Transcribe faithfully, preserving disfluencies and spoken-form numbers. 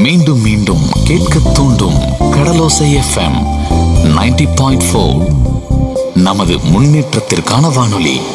மீண்டும் மீண்டும் கேட்க தூண்டும் கடலோசை எஃப்எம் நைன்டி பாயிண்ட் ஃபோர். நமது முன்னேற்றத்திற்கான வானொலி.